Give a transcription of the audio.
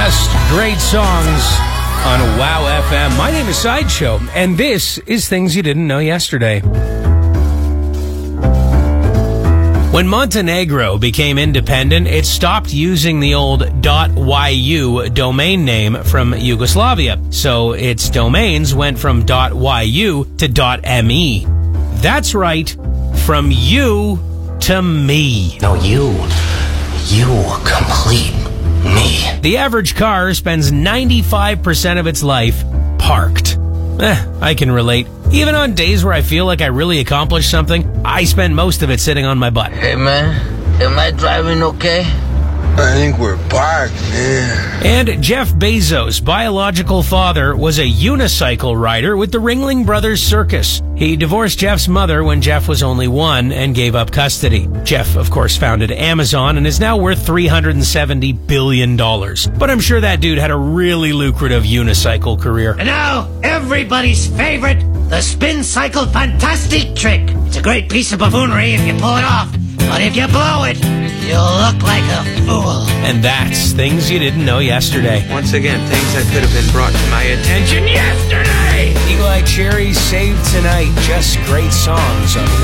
Just great songs on WOW FM. My name is Sideshow, and this is Things You Didn't Know Yesterday. When Montenegro became independent, it stopped using the old .yu domain name from Yugoslavia, so its domains went from .yu to .me. That's right, from you to me. No, you complete me. The average car spends 95% of its life parked. I can relate. Even on days where I feel like I really accomplished something, I spend most of it sitting on my butt. Hey man, am I driving okay? I think we're parked, man. And Jeff Bezos' biological father was a unicycle rider with the Ringling Brothers Circus. He divorced Jeff's mother when Jeff was only 1 and gave up custody. Jeff, of course, founded Amazon and is now worth $370 billion. But I'm sure that dude had a really lucrative unicycle career. And now, everybody's favorite, the spin cycle fantastic trick. It's a great piece of buffoonery if you pull it off. But if you blow it, you'll look like a fool. And that's Things You Didn't Know Yesterday. Once again, things that could have been brought to my attention yesterday. Eagle Eye Cherry saved tonight. Just great songs on